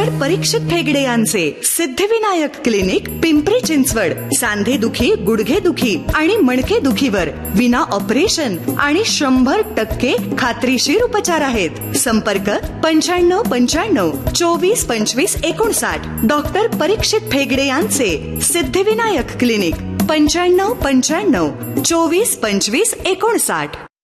Doctor परीक्षित फेगडे यांचे Siddhivinayak clinic, Pimpri Chinchwad. सांधे दुखी, गुडघे दुखी आणि मणके दुखीवर विना ऑपरेशन आणि 100% खात्रीशीर उपचार आहेत. संपर्क 9595 24 25 59. डॉक्टर परीक्षित फेगडे यांचे सिद्धिविनायक क्लिनिक, 9595 24 25 59.